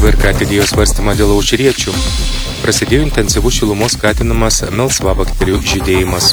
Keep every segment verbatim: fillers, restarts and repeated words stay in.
V R K atidėjo svarstymą dėl aušriečių. Prasidėjo intensyvus šilumos skatinamas melsvabakterių žydėjimas.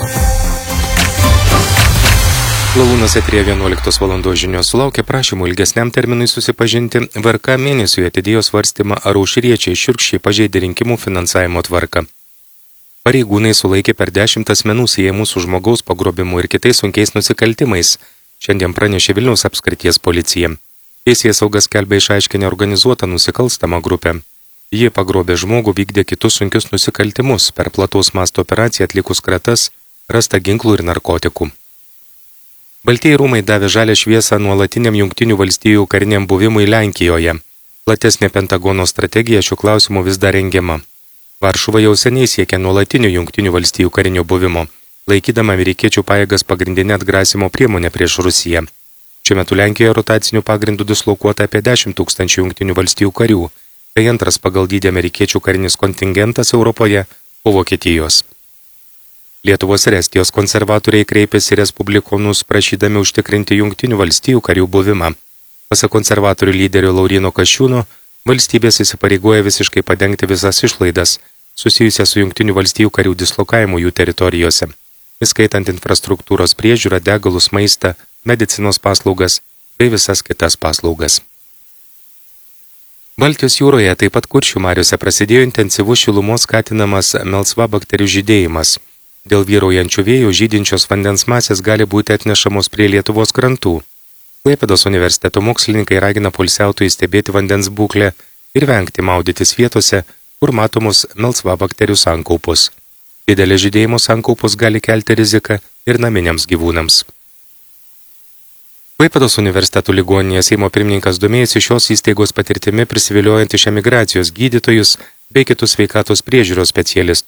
Lalūnas eteryje vienuoliktos valandos žinios sulaukė prašymų ilgesniam terminui susipažinti. V R K mėnesiui atidėjo svarstymą, ar aušriečiai šiurkščiai pažeidė rinkimų finansavimo tvarką. Pareigūnai sulaikė per dešimt asmenų siejamų su žmogaus pagrobimu ir kitais sunkiais nusikaltimais. Šiandien pranešė Vilniaus apskrities policija. Teisėsauga skelbia išaiškinę organizuotą nusikalstamą grupę. Jie pagrobė žmogų, vykdė kitus sunkius nusikaltimus. Per plataus masto operaciją atlikus kratas rasta ginklų ir narkotikų. Baltieji rūmai davė žalią šviesą nuolatiniam Jungtinių valstijų kariniam buvimui Lenkijoje. Platesnė Pentagono strategija šiuo klausimu vis dar rengiama. Varšuva jau seniai siekia nuolatinio Jungtinių valstijų karinio buvimo, laikydama amerikiečių pajėgas pagrindinę atgrasimo priemonę prieš Rusiją. Šiuo metu Lenkijoje rotacinių pagrindų dislokuota apie dešimt tūkstančių Jungtinių valstijų karių, tai antras pagal dydį amerikiečių karinis kontingentas Europoje po Vokietijos. Lietuvos ir Estijos konservatoriai kreipėsi respublikonus prašydami užtikrinti Jungtinių valstijų karių buvimą. Pasak konservatorių lyderio Lauryno Kasčiūno, valstybės įsipareigoja visiškai padengti visas išlaidas, susijusias su Jungtinių valstijų karių dislokavimu jų teritorijose, įskaitant infrastruktūros priežiūrą, degalus, maistą, medicinos paslaugas bei visas kitas paslaugas. Baltijos jūroje, taip pat Kuršių mariose prasidėjo intensyvus šilumos skatinamas melsvabakterių žydėjimas. Dėl vyraujančių vėjų žydinčios vandens masės gali būti atnešamos prie Lietuvos krantų. Klaipėdos universiteto mokslininkai ragina poilsiautojus stebėti vandens būklę ir vengti maudytis vietose, kur matomos melsvabakterių sankaupos. Didelė žydėjimo sankaupos gali kelti riziką ir naminiams gyvūnams. Klaipėdos universiteto ligoninėje Seimo pirmininkas domėjasi šios įstaigos patirtimi prisiviliojant iš emigracijos gydytojus bei kitus sveikatos priežiūros specialistus.